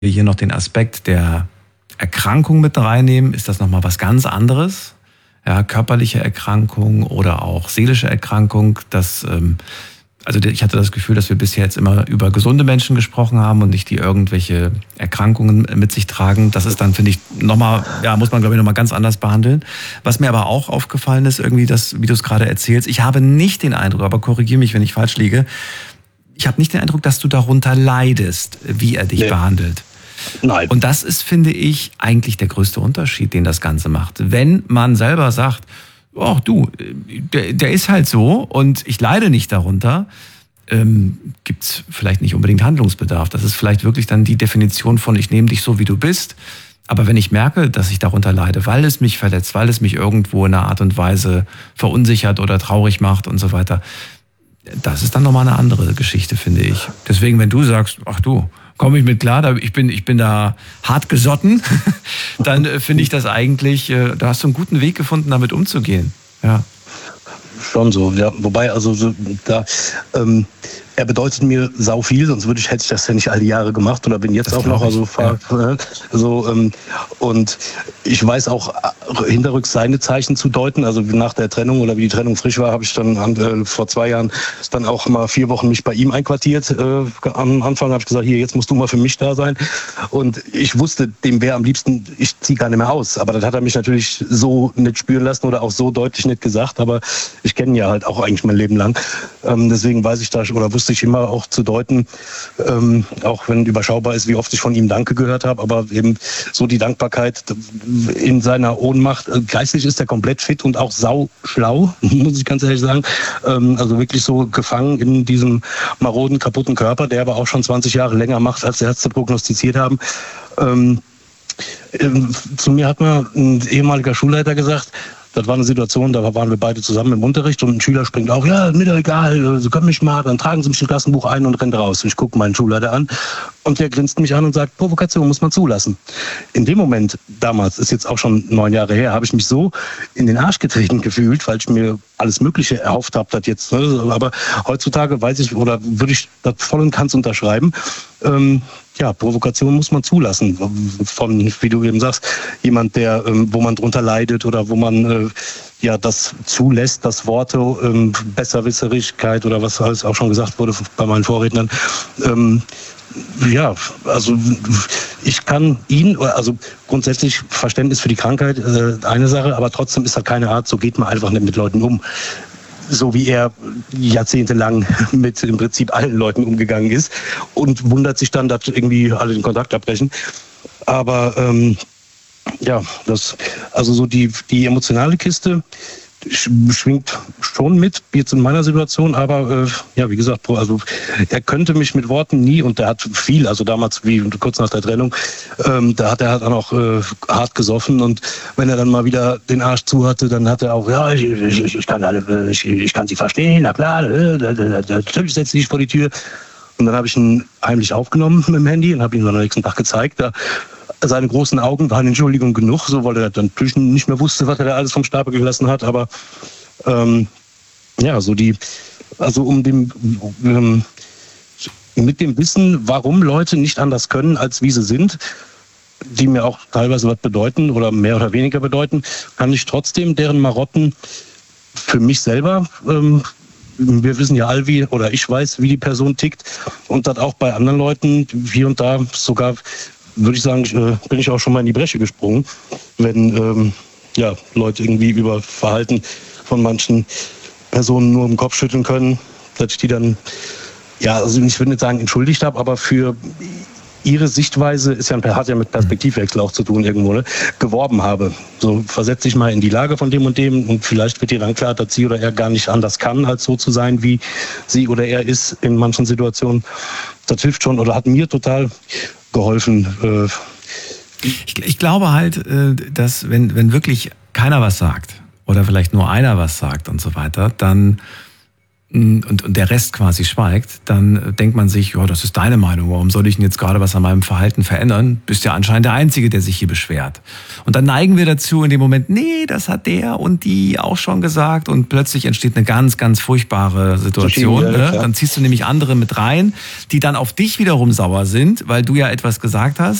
wir hier noch den Aspekt der Erkrankung mit reinnehmen, ist das nochmal was ganz anderes. Ja, körperliche Erkrankung oder auch seelische Erkrankung. Ich hatte das Gefühl, dass wir bisher jetzt immer über gesunde Menschen gesprochen haben und nicht die irgendwelche Erkrankungen mit sich tragen. Das ist dann, finde ich, nochmal, muss man, glaube ich, nochmal ganz anders behandeln. Was mir aber auch aufgefallen ist, irgendwie, wie du es gerade erzählst, ich habe nicht den Eindruck, aber korrigiere mich, wenn ich falsch liege, ich habe nicht den Eindruck, dass du darunter leidest, wie er dich behandelt. Nein. Und das ist, finde ich, eigentlich der größte Unterschied, den das Ganze macht. Wenn man selber sagt, oh du, der ist halt so und ich leide nicht darunter, gibt's vielleicht nicht unbedingt Handlungsbedarf. Das ist vielleicht wirklich dann die Definition von, ich nehme dich so, wie du bist. Aber wenn ich merke, dass ich darunter leide, weil es mich verletzt, weil es mich irgendwo in einer Art und Weise verunsichert oder traurig macht und so weiter, das ist dann nochmal eine andere Geschichte, finde ich. Deswegen, wenn du sagst, ach du, komme ich mit klar, ich bin da hart gesotten, dann finde ich das eigentlich, da hast du einen guten Weg gefunden, damit umzugehen. Ja. Schon so, ja. Wobei, er bedeutet mir sau viel, sonst hätte ich das ja nicht alle Jahre gemacht oder bin jetzt das auch noch und ich weiß auch hinterrücks seine Zeichen zu deuten. Also nach der Trennung oder wie die Trennung frisch war, habe ich dann vor 2 Jahren dann auch mal 4 Wochen mich bei ihm einquartiert. Am Anfang habe ich gesagt, hier, jetzt musst du mal für mich da sein. Und ich wusste, dem wäre am liebsten, ich ziehe gar nicht mehr aus. Aber das hat er mich natürlich so nicht spüren lassen oder auch so deutlich nicht gesagt. Aber ich kenne ihn ja halt auch eigentlich mein Leben lang. Deswegen weiß ich da oder wusste ich immer auch zu deuten, auch wenn überschaubar ist, wie oft ich von ihm Danke gehört habe, aber eben so die Dankbarkeit in seiner Ohnmacht. Geistlich ist er komplett fit und auch sau schlau, muss ich ganz ehrlich sagen. Also wirklich so gefangen in diesem maroden, kaputten Körper, der aber auch schon 20 Jahre länger macht, als die Ärzte prognostiziert haben. Zu mir hat mal ein ehemaliger Schulleiter gesagt, das war eine Situation, da waren wir beide zusammen im Unterricht und ein Schüler springt auch, ja, mir doch egal, Sie können mich mal, dann tragen Sie mich im Klassenbuch ein und rennt raus. Und ich gucke meinen Schulleiter an und der grinst mich an und sagt, Provokation muss man zulassen. In dem Moment, damals, ist jetzt auch schon 9 Jahre her, habe ich mich so in den Arsch getreten gefühlt, weil ich mir alles Mögliche erhofft habe, das jetzt. Ne? Aber heutzutage weiß ich, oder würde ich das voll und ganz unterschreiben, Provokation muss man zulassen. Von, wie du eben sagst, jemand, der, wo man drunter leidet oder wo man das zulässt, dass Worte, Besserwisserigkeit oder was alles auch schon gesagt wurde bei meinen Vorrednern. Also ich kann also grundsätzlich Verständnis für die Krankheit, eine Sache, aber trotzdem ist das keine Art, so geht man einfach nicht mit Leuten um. So wie er jahrzehntelang mit im Prinzip allen Leuten umgegangen ist und wundert sich dann, dass irgendwie alle den Kontakt abbrechen. Aber also so die emotionale Kiste schwingt schon mit, jetzt in meiner Situation, aber wie gesagt, also er könnte mich mit Worten nie, und der hat viel, also damals wie kurz nach der Trennung, da hat er halt auch noch hart gesoffen, und wenn er dann mal wieder den Arsch zu hatte, dann hat er auch, ich kann sie verstehen, na klar, natürlich setze ich vor die Tür. Und dann habe ich ihn heimlich aufgenommen mit dem Handy und habe ihn am nächsten Tag gezeigt. Seine großen Augen waren Entschuldigung genug, so, weil er dann natürlich nicht mehr wusste, was er da alles vom Stapel gelassen hat. Aber mit dem Wissen, warum Leute nicht anders können, als wie sie sind, die mir auch teilweise was bedeuten oder mehr oder weniger bedeuten, kann ich trotzdem deren Marotten für mich selber, wir wissen ja alle, ich weiß, wie die Person tickt, und das auch bei anderen Leuten hier und da sogar, würde ich sagen, bin ich auch schon mal in die Bresche gesprungen, wenn Leute irgendwie über Verhalten von manchen Personen nur im Kopf schütteln können, dass ich die dann, also ich würde nicht sagen entschuldigt habe, aber für ihre Sichtweise, hat ja mit Perspektivwechsel auch zu tun irgendwo, ne, geworben habe. So, versetz dich mal in die Lage von dem und vielleicht wird dir dann klar, dass sie oder er gar nicht anders kann, als so zu sein, wie sie oder er ist in manchen Situationen. Das hilft schon oder hat mir total geholfen. Ich glaube halt, dass wenn wirklich keiner was sagt oder vielleicht nur einer was sagt und so weiter, dann und der Rest quasi schweigt, dann denkt man sich, ja, das ist deine Meinung, warum soll ich denn jetzt gerade was an meinem Verhalten verändern? Bist ja anscheinend der Einzige, der sich hier beschwert. Und dann neigen wir dazu in dem Moment, nee, das hat der und die auch schon gesagt und plötzlich entsteht eine ganz, ganz furchtbare Situation. Ne? Dann ziehst du nämlich andere mit rein, die dann auf dich wiederum sauer sind, weil du ja etwas gesagt hast.